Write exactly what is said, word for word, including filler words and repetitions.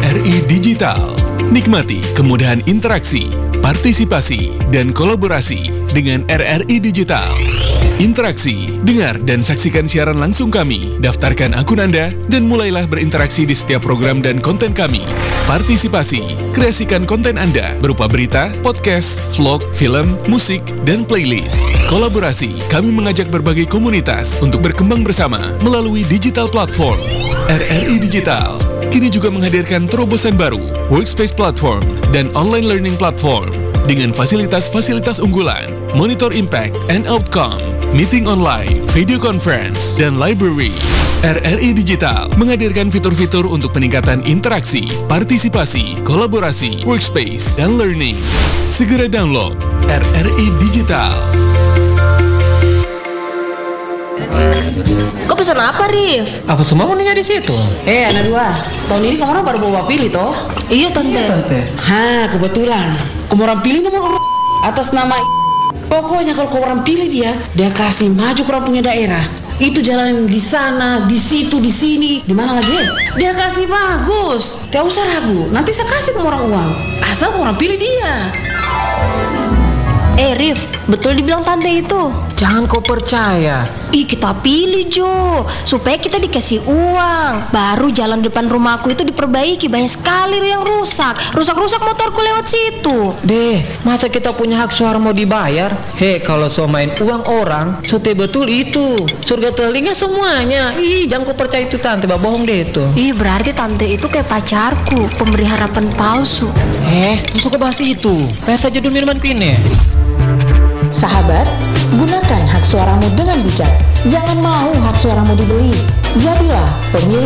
R I Digital. Nikmati kemudahan interaksi, partisipasi, dan kolaborasi dengan R R I Digital. Interaksi, dengar dan saksikan siaran langsung kami, daftarkan akun Anda, dan mulailah berinteraksi di setiap program dan konten kami. Partisipasi, kreasikan konten Anda berupa berita, podcast, vlog, film, musik, dan playlist. Kolaborasi, kami mengajak berbagai komunitas untuk berkembang bersama melalui digital platform. R R I Digital kini juga menghadirkan terobosan baru, workspace platform, dan online learning platform dengan fasilitas-fasilitas unggulan, monitor impact and outcome, meeting online, video conference, dan library. R R I Digital menghadirkan fitur-fitur untuk peningkatan interaksi, partisipasi, kolaborasi, workspace, dan learning. Segera download R R I Digital. Kau pesan apa, Rif? Apa semua maunya di situ? Eh, anak dua. Tahun ini kamu orang baru bawa pilih toh? Iya, Tante. Iya, Tante. Ha, kebetulan. Kamu orang pilih nomor atas nama. Pokoknya kalau kau orang pilih dia, dia kasih maju ke orang punya daerah. Itu jalan di sana, di situ, di sini, di mana lagi? Dia kasih bagus. Tidak usah ragu. Nanti saya kasih kamu orang uang. Asal kamu orang pilih dia. Eh, Rif, betul dibilang Tante itu. Jangan kau percaya. Ih, kita pilih, Jo, supaya kita dikasih uang. Baru jalan depan rumahku itu diperbaiki. Banyak sekali yang rusak. Rusak-rusak motorku lewat situ. Deh, masa kita punya hak suara mau dibayar? Hei, kalau so main uang orang, sote betul itu. Surga telinga semuanya. Ih, jangan kau percaya itu Tante, bah bohong deh itu. Ih, berarti Tante itu kayak pacarku, pemberi harapan palsu. Eh, musuh kau bahas itu. Bayar saja dulu minumanku ini. Sahabat, gunakan hak suaramu dengan bijak. Jangan mau hak suaramu dibeli. Jadilah pemilih